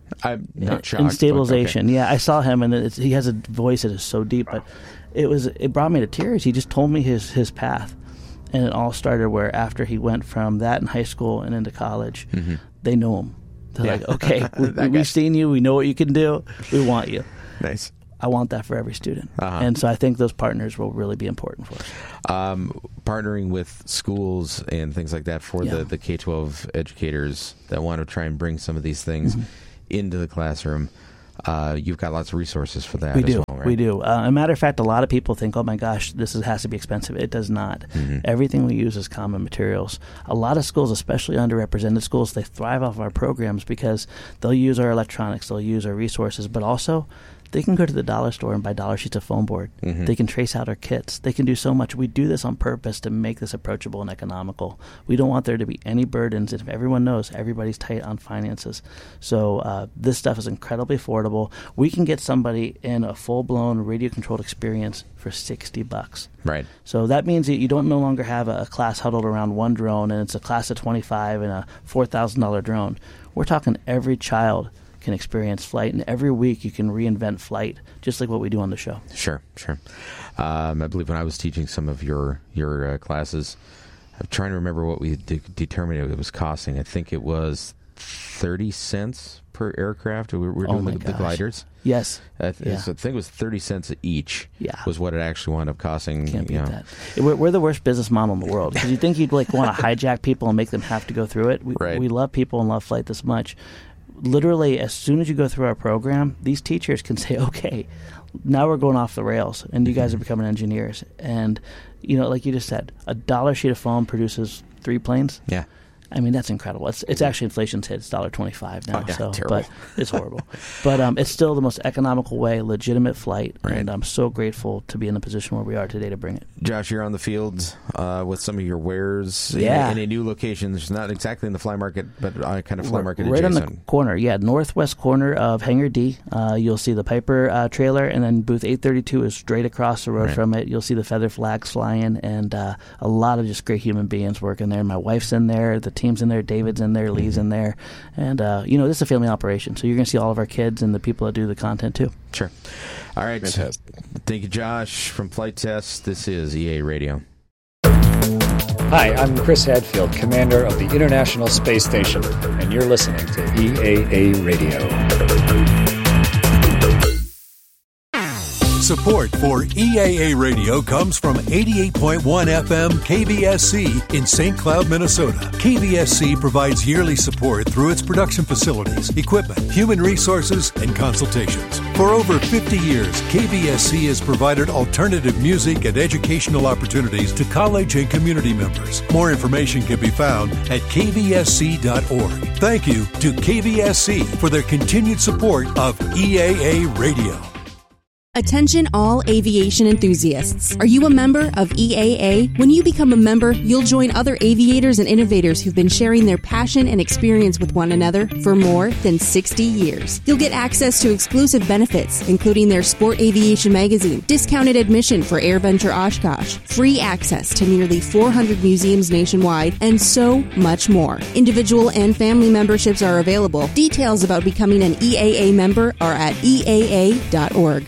I'm not shocked. In stabilization, okay. yeah. I saw him, and it's, he has a voice that is so deep, but it was it brought me to tears. He just told me his, his path, and it all started where after he went from that in high school and into college, mm-hmm. they know him. They're yeah. like, okay, we, we've seen you. We know what you can do. We want you. Nice. I want that for every student. Uh-huh. And so I think those partners will really be important for us. Um, partnering with schools and things like that for Yeah. the, the K twelve educators that want to try and bring some of these things Mhm. into the classroom, uh, you've got lots of resources for that We as do. well, right? We do. Uh, a matter of fact, a lot of people think, oh my gosh, this is, has to be expensive. It does not. Mm-hmm. Everything we use is common materials. A lot of schools, especially underrepresented schools, they thrive off our programs because they'll use our electronics, they'll use our resources, but also they can go to the dollar store and buy dollar sheets of foam board. Mhm. They can trace out our kits. They can do so much. We do this on purpose to make this approachable and economical. We don't want there to be any burdens. If everyone knows, everybody's tight on finances. So uh, this stuff is incredibly affordable. We can get somebody in a full-blown radio-controlled experience for sixty bucks. Right. So that means that you don't no longer have a, a class huddled around one drone, and it's a class of twenty-five and a four thousand dollars drone. We're talking every child can experience flight, and every week you can reinvent flight, just like what we do on the show. Sure, sure. Um, I believe when I was teaching some of your your uh, classes, I'm trying to remember what we de- determined it was costing. I think it was thirty cents per aircraft. We were Oh doing my the, the gosh. gliders. Yes. I, th- Yeah. so I think it was thirty cents each. Yeah. Was what it actually wound up costing. Can't you beat know. that. We're, we're the worst business model in the world because you think you'd like want to hijack people and make them have to go through it. We, Right. we love people and love flight this much. Literally, as soon as you go through our program, these teachers can say, okay, now we're going off the rails, and you guys are becoming engineers. And, you know, like you just said, a dollar sheet of foam produces three planes. Yeah. I mean, that's incredible. It's it's actually inflation's hit. It's one dollar twenty-five now, Oh, yeah, so terrible. but it's horrible. But um, it's still the most economical way, legitimate flight, Right. and I'm so grateful to be in the position where we are today to bring it. Josh, you're on the field uh, with some of your wares Yeah. in, in a new location. There's not exactly in the fly market, but uh, kind of fly market right adjacent. on the corner, yeah, northwest corner of Hangar D. Uh, you'll see the Piper uh, trailer, and then booth eight thirty-two is straight across the road Right. from it. You'll see the feather flags flying, and uh, a lot of just great human beings working there. My wife's in there, the team's in there, David's in there, Lee's in there, and uh, you know, this is a family operation, so you're going to see all of our kids and the people that do the content too. Sure. All right. Fantastic. Thank you, Josh, from Flight Test. This is E A Radio. Hi, I'm Chris Hadfield, commander of the International Space Station, and you're listening to E A A Radio. Support for E A A Radio comes from eighty-eight point one F M K V S C in Saint Cloud, Minnesota. K V S C provides yearly support through its production facilities, equipment, human resources, and consultations. For over fifty years, K V S C has provided alternative music and educational opportunities to college and community members. More information can be found at k v s c dot org. Thank you to K V S C for their continued support of E A A Radio. Attention all aviation enthusiasts. Are you a member of E A A? When you become a member, you'll join other aviators and innovators who've been sharing their passion and experience with one another for more than sixty years. You'll get access to exclusive benefits, including their Sport Aviation magazine, discounted admission for AirVenture Oshkosh, free access to nearly four hundred museums nationwide, and so much more. Individual and family memberships are available. Details about becoming an E A A member are at E A A dot org.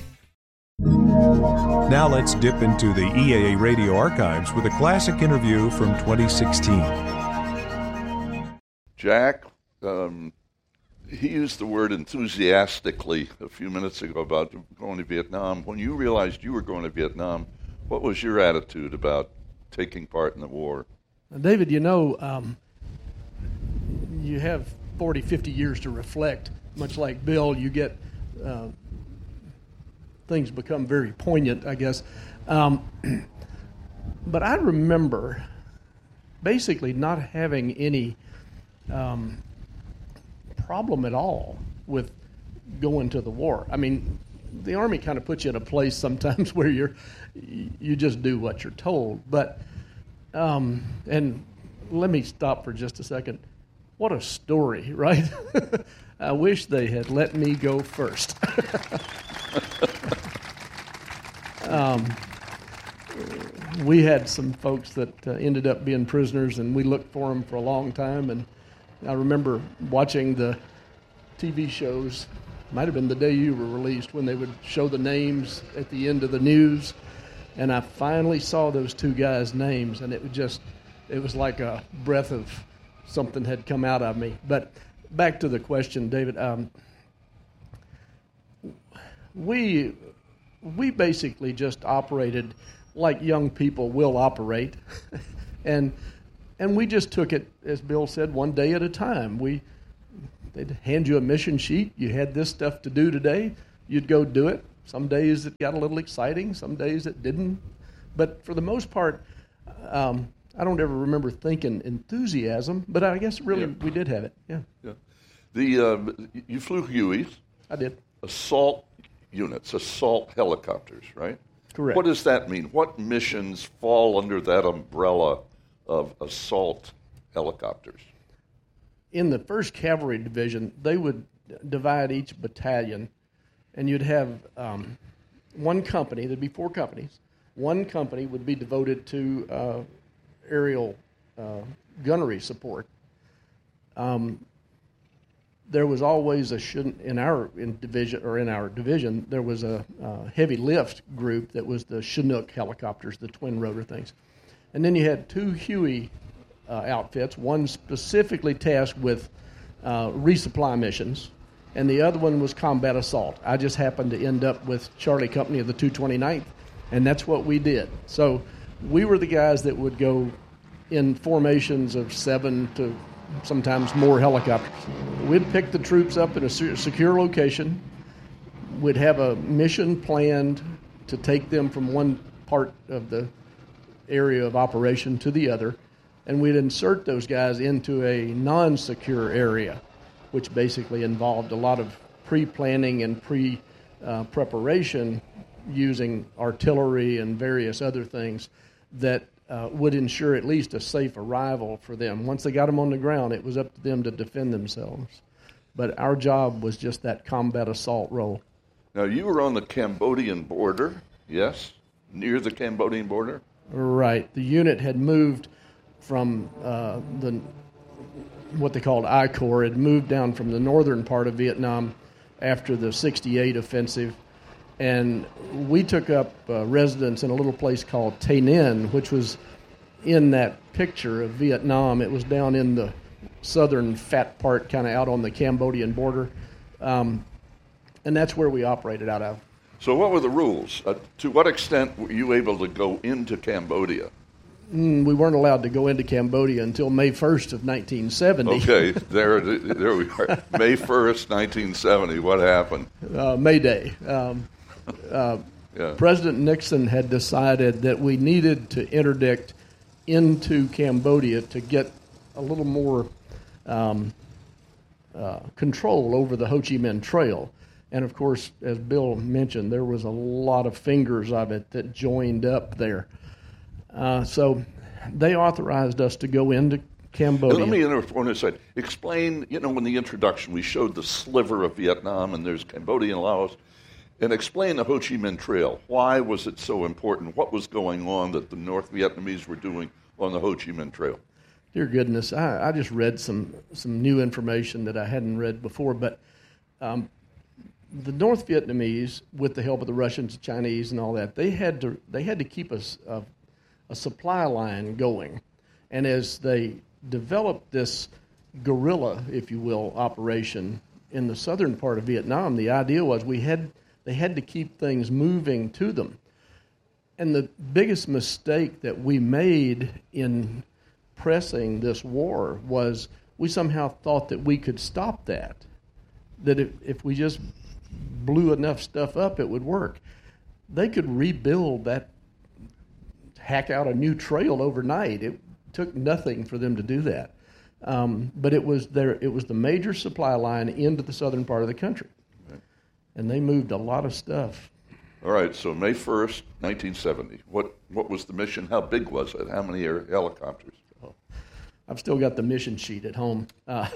Now let's dip into the E A A Radio archives with a classic interview from twenty sixteen. Jack, um, he used the word enthusiastically a few minutes ago about going to Vietnam. When you realized you were going to Vietnam, what was your attitude about taking part in the war? David, you know, um, you have forty, fifty years to reflect. Much like Bill, you get... Uh, things become very poignant, I guess. Um, but I remember basically not having any um, problem at all with going to the war. I mean, the Army kind of puts you in a place sometimes where you're you just do what you're told. But um, and let me stop for just a second. What a story, right? I wish they had let me go first. um, we had some folks that uh, ended up being prisoners, and we looked for them for a long time. And I remember watching the T V shows. Might have been the day you were released when they would show the names at the end of the news. And I finally saw those two guys' names, and it was just, it was like a breath of something had come out of me. But back to the question, David. Um, we we basically just operated like young people will operate, and and we just took it, as Bill said, one day at a time. We they'd hand you a mission sheet. You had this stuff to do today. You'd go do it. Some days it got a little exciting. Some days it didn't. But for the most part, um, I don't ever remember thinking enthusiasm. But I guess really Yeah. we did have it. Yeah. Yeah. The uh, you flew Hueys. I did. Assault units, assault helicopters, right? Correct. What does that mean? What missions fall under that umbrella of assault helicopters? In the first Cavalry Division, they would divide each battalion, and you'd have um, one company. There'd be four companies. One company would be devoted to uh, aerial uh, gunnery support. Um, there was always a shouldn't in our in division or in our division there was a uh, heavy lift group that was the Chinook helicopters, the twin rotor things, and then you had two Huey uh, outfits, one specifically tasked with uh, resupply missions, and the other one was combat assault. I just happened to end up with Charlie Company of the two twenty-ninth, and that's what we did. So we were the guys that would go in formations of seven to sometimes more helicopters. We'd pick the troops up in a secure location. We'd have a mission planned to take them from one part of the area of operation to the other, and we'd insert those guys into a non-secure area, which basically involved a lot of pre-planning and pre-preparation using artillery and various other things that Uh, would ensure at least a safe arrival for them. Once they got them on the ground, it was up to them to defend themselves. But our job was just that combat assault role. Now, you were on the Cambodian border, yes? Near the Cambodian border? Right. The unit had moved from uh, the what they called I Corps. It moved down from the northern part of Vietnam after the sixty-eight offensive. And we took up uh, residence in a little place called Tay Ninh, which was in that picture of Vietnam. It was down in the southern fat part, kind of out on the Cambodian border. Um, and that's where we operated out of. So what were the rules? Uh, to what extent were you able to go into Cambodia? Mm, we weren't allowed to go into Cambodia until May first of nineteen seventy. Okay, there, there we are. May first, nineteen seventy. What happened? Uh, May Day. Um, Uh, yeah. President Nixon had decided that we needed to interdict into Cambodia to get a little more um, uh, control over the Ho Chi Minh Trail. And, of course, as Bill mentioned, there was a lot of fingers of it that joined up there. Uh, so they authorized us to go into Cambodia. Let me interrupt for a second. Explain, you know, in the introduction we showed the sliver of Vietnam and there's Cambodia and Laos. And explain the Ho Chi Minh Trail. Why was it so important? What was going on that the North Vietnamese were doing on the Ho Chi Minh Trail? Dear goodness, I, I just read some, some new information that I hadn't read before. But um, the North Vietnamese, with the help of the Russians, Chinese, and all that, they had to they had to keep a, a, a supply line going. And as they developed this guerrilla, if you will, operation in the southern part of Vietnam, the idea was we had They had to keep things moving to them. And the biggest mistake that we made in pressing this war was we somehow thought that we could stop that, that if, if we just blew enough stuff up, it would work. They could rebuild that, hack out a new trail overnight. It took nothing for them to do that. Um, but it was their, it was the major supply line into the southern part of the country. And they moved a lot of stuff. All right, so May first, nineteen seventy. What what was the mission? How big was it? How many air helicopters? Oh, I've still got the mission sheet at home. Uh,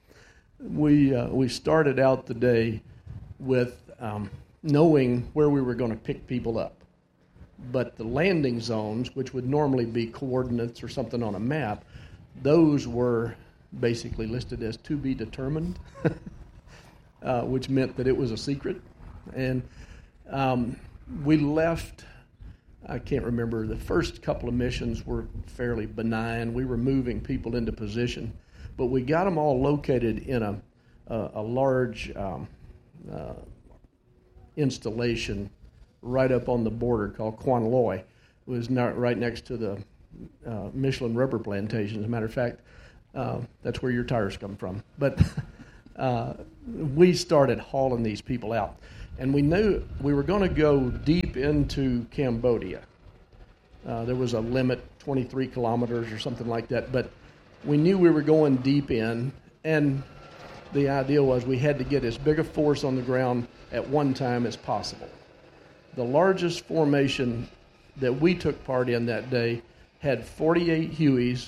we uh, we started out the day with um, knowing where we were going to pick people up. But the landing zones, which would normally be coordinates or something on a map, those were basically listed as to be determined. uh, which meant that it was a secret. And um, we left, I can't remember, the first couple of missions were fairly benign. We were moving people into position, but we got them all located in a, a, a large um, uh, installation right up on the border called Quanaloy. It was not right next to the uh, Michelin rubber plantation. As a matter of fact, uh, that's where your tires come from. But uh, we started hauling these people out. And we knew we were going to go deep into Cambodia. Uh, there was a limit, twenty-three kilometers or something like that. But we knew we were going deep in. And the idea was we had to get as big a force on the ground at one time as possible. The largest formation that we took part in that day had forty-eight Hueys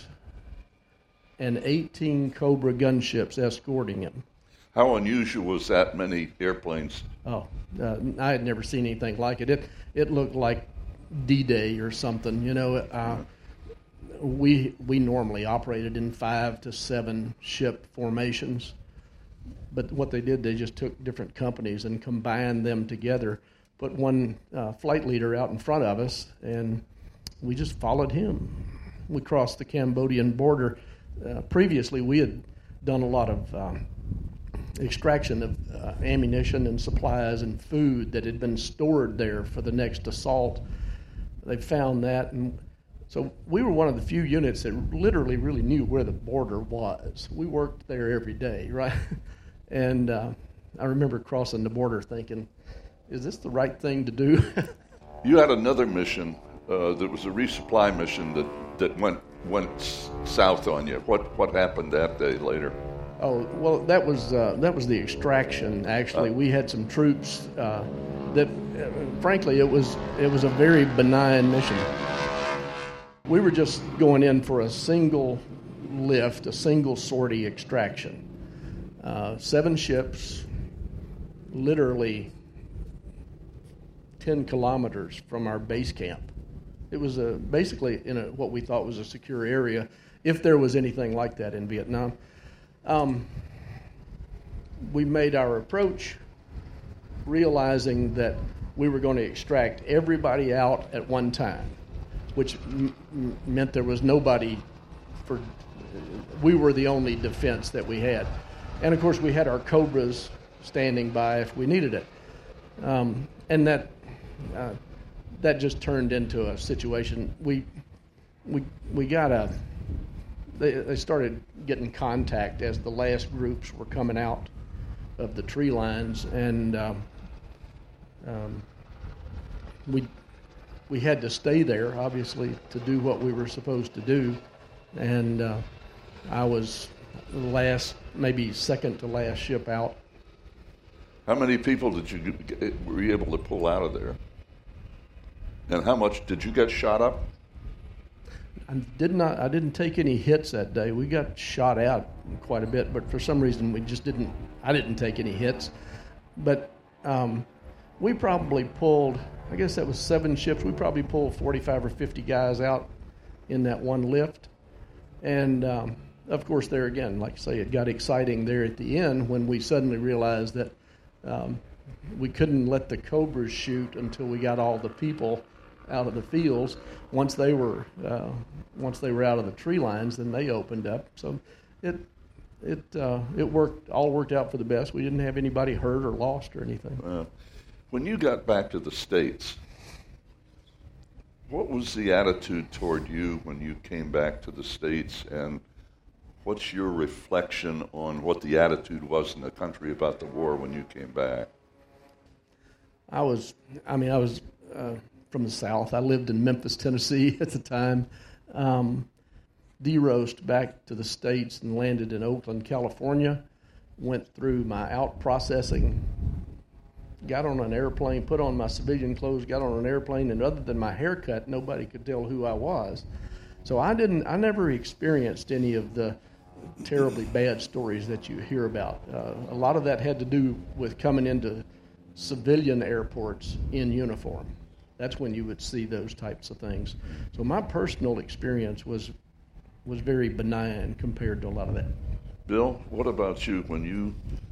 and eighteen Cobra gunships escorting him. How unusual was that many airplanes? Oh, uh, I had never seen anything like it. It it looked like D-Day or something. You know, uh, we we normally operated in five to seven ship formations, but what they did, they just took different companies and combined them together. Put one uh, flight leader out in front of us, and we just followed him. We crossed the Cambodian border. Uh, previously, we had done a lot of um, extraction of uh, ammunition and supplies and food that had been stored there for the next assault. They found that, and so we were one of the few units that literally really knew where the border was. We worked there every day, right? And uh, I remember crossing the border thinking, is this the right thing to do? You had another mission uh, that was a resupply mission that, that went went s- south on you. What what happened that day later? Oh, well, that was uh, that was the extraction. Actually, we had some troops uh, that, uh, frankly, it was it was a very benign mission. We were just going in for a single lift, a single sortie extraction. Uh, seven ships, literally ten kilometers from our base camp. It was a, basically in a, what we thought was a secure area, if there was anything like that in Vietnam. Um, we made our approach realizing that we were going to extract everybody out at one time, which m- m- meant there was nobody for, we were the only defense that we had. And of course we had our Cobras standing by if we needed it. Um, and that uh, that just turned into a situation. We we we got a, they, they started getting contact as the last groups were coming out of the tree lines, and um, um, we we had to stay there, obviously, to do what we were supposed to do. And uh, I was the last, maybe second to last ship out. How many people did you get, were you able to pull out of there? And how much did you get shot up? I did not. I didn't take any hits that day. We got shot out quite a bit, but for some reason we just didn't. I didn't take any hits, but um, we probably pulled. I guess that was seven ships. We probably pulled forty-five or fifty guys out in that one lift, and um, of course, there again, like I say, it got exciting there at the end when we suddenly realized that um, we couldn't let the Cobras shoot until we got all the people out of the fields. Once they were uh, once they were out of the tree lines, then they opened up. So it it uh, it worked all worked out for the best. We didn't have anybody hurt or lost or anything. Uh, when you got back to the States, what was the attitude toward you when you came back to the States, and what's your reflection on what the attitude was in the country about the war when you came back? I was, I mean, I was uh, from the South. I lived in Memphis, Tennessee at the time. Um, de-roast back to the States and landed in Oakland, California. Went through my out processing. Got on an airplane, put on my civilian clothes, got on an airplane, and other than my haircut, nobody could tell who I was. So I didn't, I never experienced any of the terribly bad stories that you hear about. Uh, a lot of that had to do with coming into civilian airports in uniform. That's when you would see those types of things. So my personal experience was was very benign compared to a lot of that. Bill, what about you when you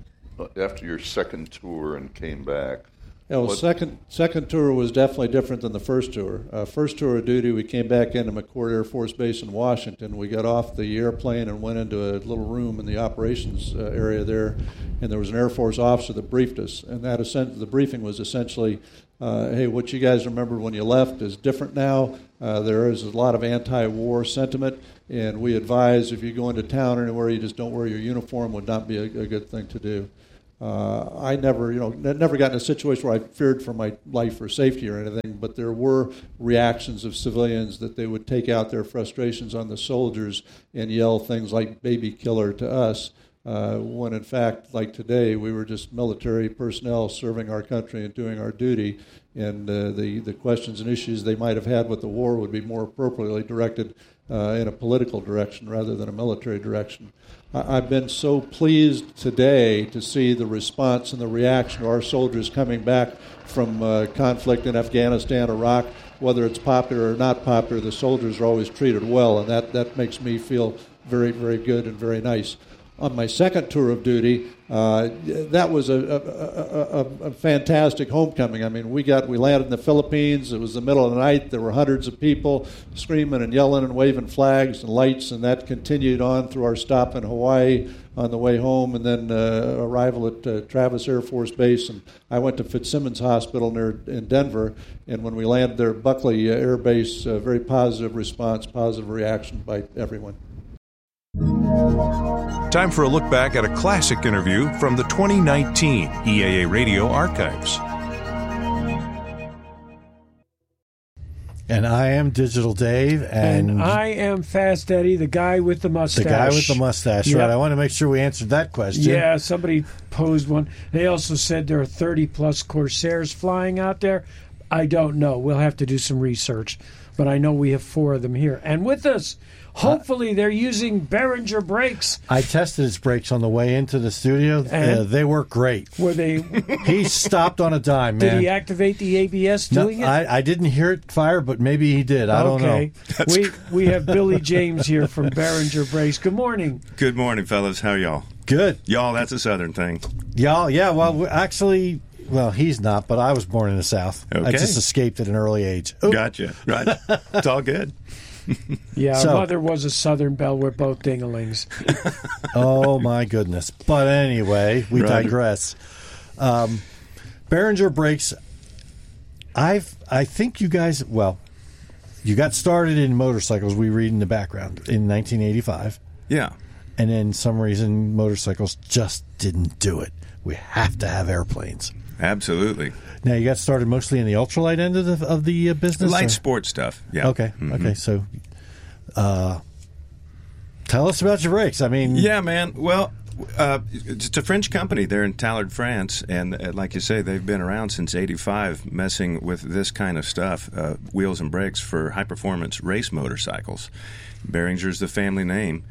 after your second tour and came back? Yeah, well, what- second second tour was definitely different than the first tour. Uh, first tour of duty, we came back into McChord Air Force Base in Washington. We got off the airplane and went into a little room in the operations uh, area there, and there was an Air Force officer that briefed us. And that essen- the briefing was essentially, uh, hey, what you guys remembered when you left is different now. Uh, there is a lot of anti-war sentiment, and we advise if you go into town or anywhere, you just don't wear your uniform would not be a, a good thing to do. Uh, I never, you know, n- never got in a situation where I feared for my life or safety or anything, but there were reactions of civilians that they would take out their frustrations on the soldiers and yell things like baby killer to us, uh, when in fact, like today, we were just military personnel serving our country and doing our duty, and uh, the, the questions and issues they might have had with the war would be more appropriately directed uh, in a political direction rather than a military direction. I've been so pleased today to see the response and the reaction to our soldiers coming back from uh, conflict in Afghanistan, Iraq. Whether it's popular or not popular, the soldiers are always treated well, and that, that makes me feel very, very good and very nice. On my second tour of duty, uh, that was a, a, a, a fantastic homecoming. I mean, we got we landed in the Philippines. It was the middle of the night. There were hundreds of people screaming and yelling and waving flags and lights, and that continued on through our stop in Hawaii on the way home, and then uh, arrival at uh, Travis Air Force Base. And I went to Fitzsimmons Hospital near in Denver, and when we landed there at Buckley Air Base, uh, very positive response, positive reaction by everyone. Time for a look back at a classic interview from the twenty nineteen E A A Radio archives. And I am Digital Dave, and, And I am Fast Eddie, the guy with the mustache. the guy with the mustache. Yep. Right. I want to make sure we answered that question. Yeah, somebody posed one. They also said there are thirty plus Corsairs flying out there. I don't know. We'll have to do some research. But I know we have four of them here. And with us, hopefully they're using Behringer brakes. I tested his brakes on the way into the studio. And? Uh, they work great. Were they? He stopped on a dime, man. Did he activate the A B S No, doing it? I, I didn't hear it fire, but maybe he did. I don't know. Okay. We we have Billy James here from Behringer Brakes. Good morning. Good morning, fellas. How y'all? Good. Y'all, that's a Southern thing. Y'all, yeah, well, we- actually, well, he's not, but I was born in the South. I Okay. just escaped at an early age. Oop. Gotcha. Right. It's all good. Yeah, So- our mother was a Southern Belle. We're both dinglings. Oh, my goodness. But anyway, we Right. digress. Um, Behringer Brakes, I've, I think you guys, well, you got started in motorcycles, we read in the background, in nineteen eighty-five. Yeah. And then some reason motorcycles just didn't do it. We have to have airplanes. Absolutely. Now, you got started mostly in the ultralight end of the, of the uh, business? Light or- sports stuff. Yeah. Okay. Mhm. Okay. So, uh, tell us about your brakes. I mean, Yeah, man. Well, uh, it's a French company. They're in Tallard, France, and uh, like you say, they've been around since eighty-five, messing with this kind of stuff, uh, wheels and brakes for high-performance race motorcycles. Behringer's the family name.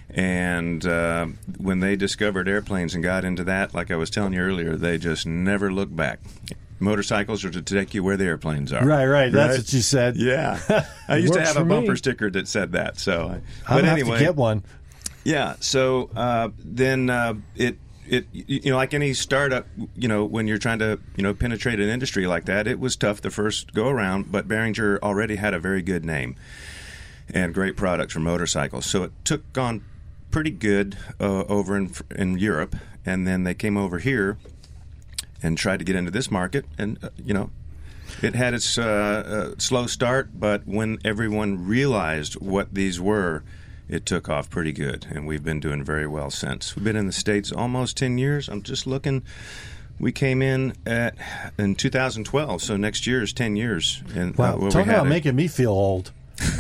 And uh, when they discovered airplanes and got into that, like I was telling you earlier, they just never looked back. Motorcycles are to take you where the airplanes are. Right, right. That's what you said. Yeah. I used to Works have a for me. bumper sticker that said that. So, I'm but gonna anyway, have to get one. Yeah. So uh, then uh, it it you know like any startup, you know, when you're trying to you know penetrate an industry like that, it was tough the first go around. But Behringer already had a very good name and great products for motorcycles, so it took on pretty good uh, over in in Europe, and then they came over here and tried to get into this market, and uh, you know. It had its uh, uh, slow start, but when everyone realized what these were, it took off pretty good, and we've been doing very well since. We've been in the States almost ten years. I'm just looking. We came in at in two thousand twelve, so next year is ten years. And, Wow. uh, where Talk we had about it. making me feel old.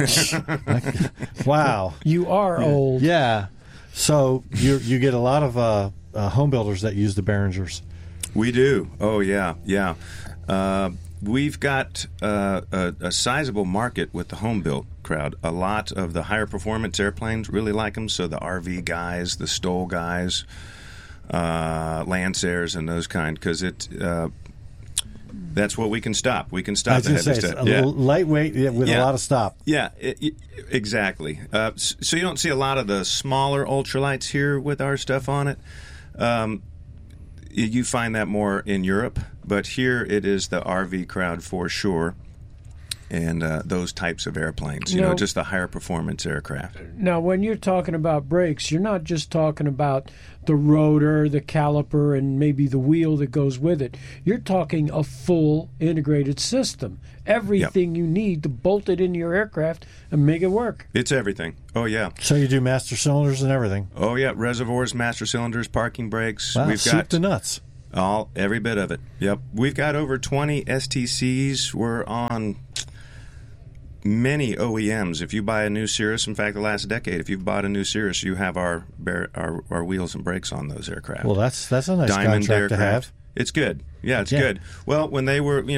Wow. You are old. Yeah. So you you get a lot of uh, uh, home builders that use the Behringers. We do. Oh, yeah, yeah. Uh, we've got uh, a, a sizable market with the home-built crowd. A lot of the higher performance airplanes really like them, so the R V guys, the Stoll guys, uh, Lancers, and those kind, because it uh, that's what we can stop. We can I stop was the going to heavy say, it's stuff. a Yeah. little lightweight yeah, with a Yeah. lot of stop. Yeah, it, it- exactly. Uh, s- so you don't see a lot of the smaller ultralights here with our stuff on it. Um, you find that more in Europe, but here it is the R V crowd for sure. And uh, those types of airplanes, you No. know, just the higher performance aircraft. Now, when you're talking about brakes, you're not just talking about the rotor, the caliper, and maybe the wheel that goes with it. You're talking a full integrated system. Everything you need to bolt it into your aircraft and make it work. It's everything. Oh, yeah. So you do master cylinders and everything. Oh, yeah. Reservoirs, master cylinders, parking brakes. Wow, We've soup got to nuts. All, every bit of it. Yep. We've got over twenty S T Cs. We're on many O E Ms. If you buy a new Cirrus, in fact, the last decade, if you've bought a new Cirrus, you have our bar- our, our wheels and brakes on those aircraft. Well, that's that's a nice Diamond contract to aircraft. have. It's good. Yeah, it's Yeah. good. Well, when they were, you know.